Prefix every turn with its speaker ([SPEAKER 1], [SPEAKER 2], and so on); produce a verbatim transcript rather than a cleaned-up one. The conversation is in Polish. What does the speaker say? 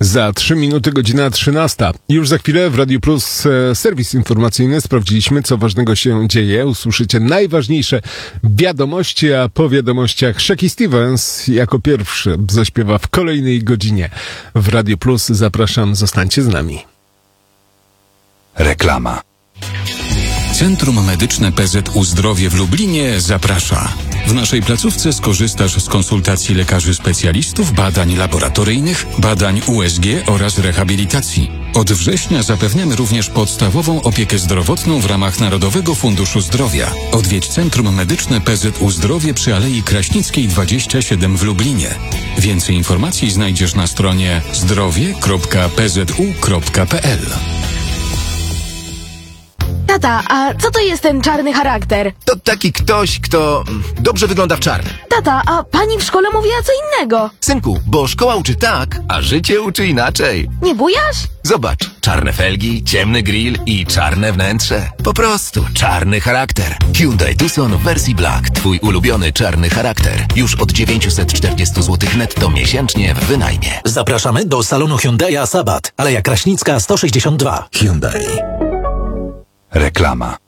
[SPEAKER 1] Za trzy minuty godzina trzynasta. Już za chwilę w Radio Plus e, serwis informacyjny. Sprawdziliśmy, co ważnego się dzieje. Usłyszycie najważniejsze wiadomości, a po wiadomościach Shaky Stevens jako pierwszy zaśpiewa w kolejnej godzinie. W Radio Plus zapraszam, zostańcie z nami.
[SPEAKER 2] Reklama.
[SPEAKER 3] Centrum Medyczne P Z U Zdrowie w Lublinie zaprasza. W naszej placówce skorzystasz z konsultacji lekarzy specjalistów, badań laboratoryjnych, badań U S G oraz rehabilitacji. Od września zapewniamy również podstawową opiekę zdrowotną w ramach Narodowego Funduszu Zdrowia. Odwiedź Centrum Medyczne P Z U Zdrowie przy Alei Kraśnickiej dwadzieścia siedem w Lublinie. Więcej informacji znajdziesz na stronie zdrowie kropka p z u kropka p l.
[SPEAKER 4] Tata, a co to jest ten czarny charakter?
[SPEAKER 5] To taki ktoś, kto dobrze wygląda w czarnym.
[SPEAKER 4] Tata, a pani w szkole mówiła co innego.
[SPEAKER 5] Synku, bo szkoła uczy tak, a życie uczy inaczej.
[SPEAKER 4] Nie bujasz?
[SPEAKER 5] Zobacz, czarne felgi, ciemny grill i czarne wnętrze. Po prostu czarny charakter. Hyundai Tucson w wersji Black. Twój ulubiony czarny charakter. Już od dziewięćset czterdzieści złotych netto miesięcznie w wynajmie.
[SPEAKER 6] Zapraszamy do salonu Hyundai'a Sabat. Aleja Kraśnicka sto sześćdziesiąt dwa.
[SPEAKER 2] Hyundai. Reklama.